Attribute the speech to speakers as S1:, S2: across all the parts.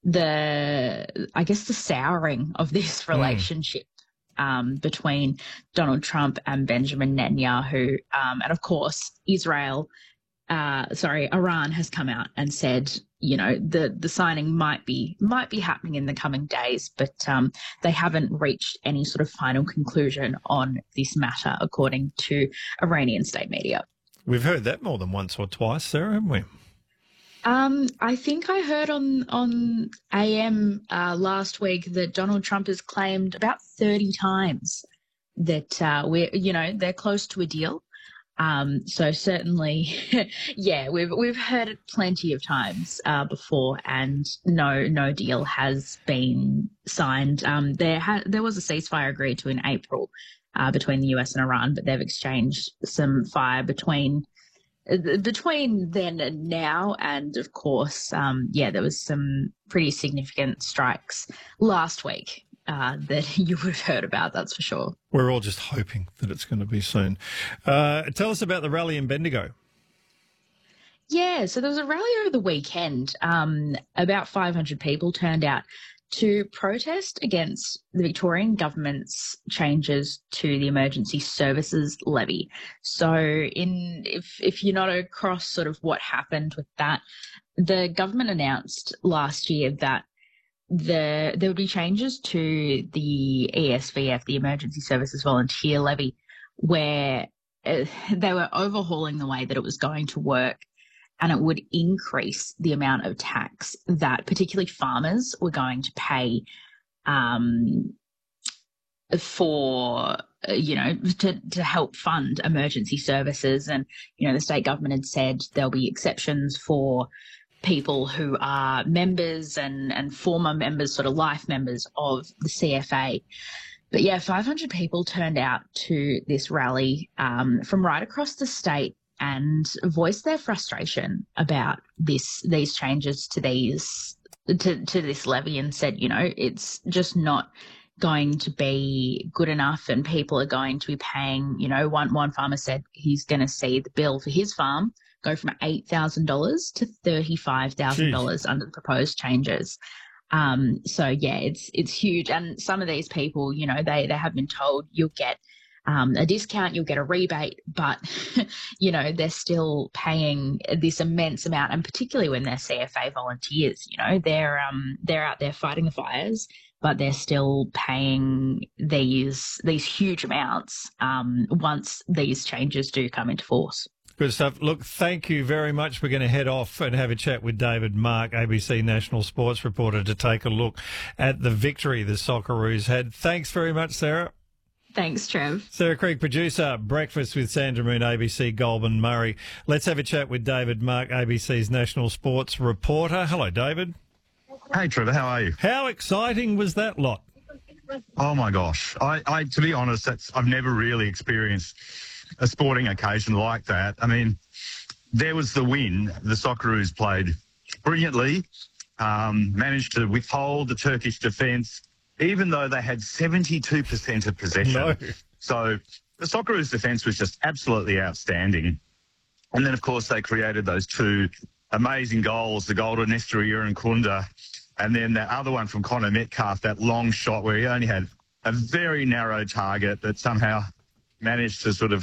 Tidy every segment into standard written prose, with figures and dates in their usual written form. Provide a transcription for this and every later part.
S1: I guess, the souring of this relationship between Donald Trump and Benjamin Netanyahu. And of course, Iran has come out and said, the signing might be happening in the coming days, but they haven't reached any sort of final conclusion on this matter, according to Iranian state media.
S2: We've heard that more than once or twice, Sarah, haven't we?
S1: I think I heard on AM last week that Donald Trump has claimed about 30 times that they're close to a deal. So certainly, yeah, we've heard it plenty of times before, and no deal has been signed. There was a ceasefire agreed to in April between the US and Iran, but they've exchanged some fire between then and now. And of course, there was some pretty significant strikes last week that you would have heard about, that's for sure.
S2: We're all just hoping that it's going to be soon. Tell us about the rally in Bendigo.
S1: Yeah, so there was a rally over the weekend. About 500 people turned out to protest against the Victorian government's changes to the emergency services levy. So if you're not across sort of what happened with that, the government announced last year that there would be changes to the ESVF, the Emergency Services Volunteer Levy, where they were overhauling the way that it was going to work, and it would increase the amount of tax that particularly farmers were going to pay to help fund emergency services. And, the state government had said there'll be exceptions for people who are members and former members, sort of life members of the CFA. But yeah, 500 people turned out to this rally from right across the state and voiced their frustration about these changes to this levy, and said, it's just not going to be good enough, and people are going to be paying, one farmer said he's going to see the bill for his farm go from $8,000 to $35,000 under the proposed changes. So yeah, it's huge. And some of these people, they have been told you'll get a discount, you'll get a rebate, but they're still paying this immense amount. And particularly when they're CFA volunteers, they're out there fighting the fires, but they're still paying these huge amounts once these changes do come into force.
S2: Good stuff. Look, thank you very much. We're going to head off and have a chat with David Mark, ABC National Sports reporter, to take a look at the victory the Socceroos had. Thanks very much, Sarah.
S1: Thanks, Trev.
S2: Sarah Creek, producer, Breakfast with Sandra Moon, ABC Goulburn Murray. Let's have a chat with David Mark, ABC's National Sports reporter. Hello, David.
S3: Hey, Trevor, how are you?
S2: How exciting was that lot?
S3: Oh, my gosh. I to be honest, I've never really experienced a sporting occasion like that. I mean, there was the win. The Socceroos played brilliantly, managed to withhold the Turkish defence, even though they had 72% of possession.
S2: No.
S3: So the Socceroos defence was just absolutely outstanding. And then, of course, they created those two amazing goals, the goal to Nestor Irankunda, and then that other one from Connor Metcalf, that long shot where he only had a very narrow target that somehow managed to sort of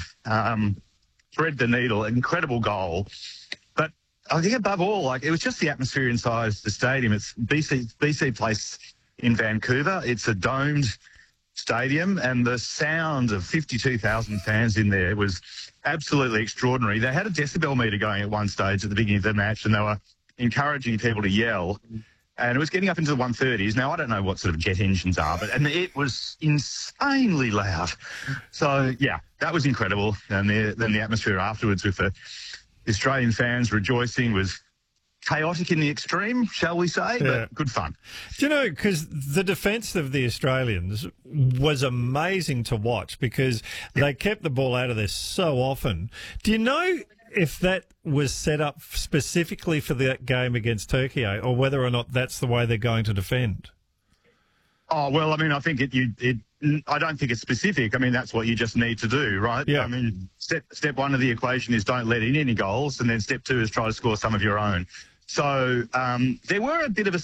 S3: thread the needle. Incredible goal. But I think above all, it was just the atmosphere inside the stadium. It's BC Place in Vancouver. It's a domed stadium, and the sound of 52,000 fans in there was absolutely extraordinary. They had a decibel meter going at one stage at the beginning of the match, and they were encouraging people to yell. And it was getting up into the 130s. Now, I don't know what sort of jet engines are, and it was insanely loud. So, yeah, that was incredible. And then the atmosphere afterwards with the Australian fans rejoicing was chaotic in the extreme, shall we say, but good fun.
S2: Do you know, because the defence of the Australians was amazing to watch, because they kept the ball out of there so often. Do you know if that was set up specifically for that game against Turkey, or whether or not that's the way they're going to defend?
S3: Oh, well, I mean, I think I don't think it's specific. I mean, that's what you just need to do, right?
S2: Yeah.
S3: I mean, step one of the equation is don't let in any goals, and then step two is try to score some of your own. So there were a bit of a